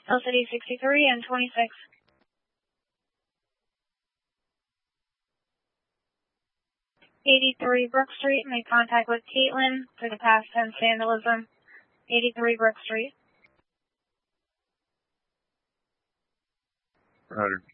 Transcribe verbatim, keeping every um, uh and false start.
L C D sixty-three and twenty-six. eighty-three Brook Street, made contact with Caitlin for the past tense vandalism. eighty-three Brook Street. Roger.